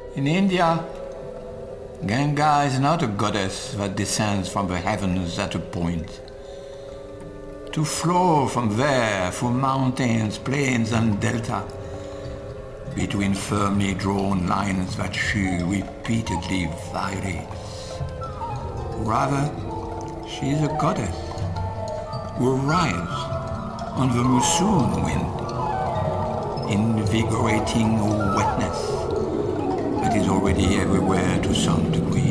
In India, Ganga is not a goddess that descends from the heavens at a point, to flow from there through mountains, plains and delta, between firmly drawn lines that she repeatedly violates. Rather, she is a goddess who arrives on the monsoon wind, invigorating a wetness that is already everywhere to some degree.